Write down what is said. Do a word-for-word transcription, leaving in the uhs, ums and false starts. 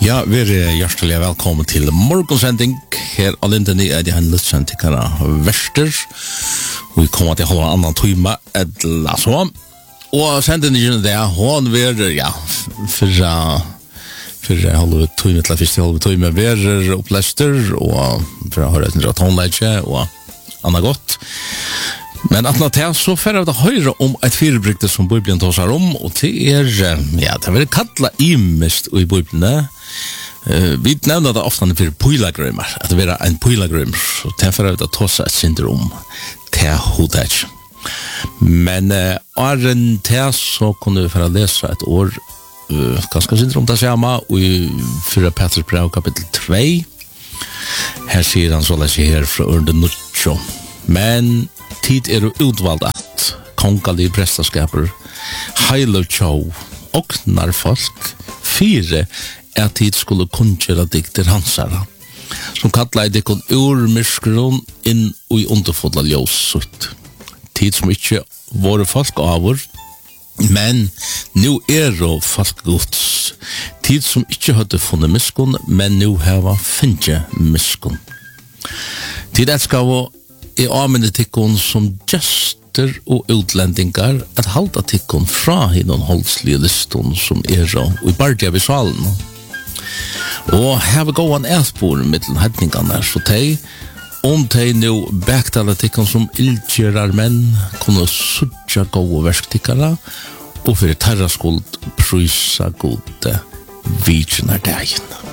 Ja, vi er hjertelig velkommen til morgonsending. Her av Linden er det en lutsend til kara verster. Vi kommer til å holde en annen time eller så. Og sendingen det er hun vil, ja, for for halve time til første halve time verer opplester, og for å høre et toneleggje og annet godt. Men at nå til så får jeg høre om et firebrykte som Bibelen tar seg om, og det er, ja, det er veldig kattlet imest i Bibelen. Uh, vi nevner det ofte for pøylagrømmer, at det er en pøylagrømmer, så det får jeg ta seg et syndrom til hodet. Men uh, åren til så kunne vi for å lese et år, uh, ganske syndrom det samme, og i fyra Petrus brev kapittel två. Her sier han så lese her fra ørende nuttjo. Men tid er utvalgt at kongalige prestaskaper, heiler tjå og narfolk, fire er tid skulle kunngjøre dikter hansara, som kallar dikon ur myskron inn og i underfulla ljøsut. Tid som ikke våre folk avur, men nu er det folk gods. Tid som ikke hadde funnet miskun, men nu hava finnje miskun. Tid elskar vi er avminne tikkun som gester og utlendingar at halda tikkun fra hinnon holdslige listun som er og i bardia visualen. Og her vi gå an elspor mittlen hedningarna, så tei om tei nu bektala tikkun som ildgjerar menn kunne sutja gode verktikkara og fyrir terra skuld prysa gode vidjenar dagen.